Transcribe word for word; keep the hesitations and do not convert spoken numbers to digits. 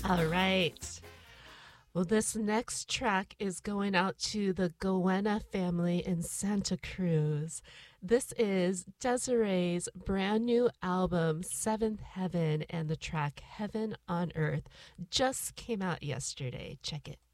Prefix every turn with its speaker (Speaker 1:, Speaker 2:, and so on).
Speaker 1: All right. Well, this next track is going out to the Goenna family in Santa Cruz. This is Desiree's brand new album, Seventh Heaven, and the track Heaven on Earth just came out yesterday. Check it.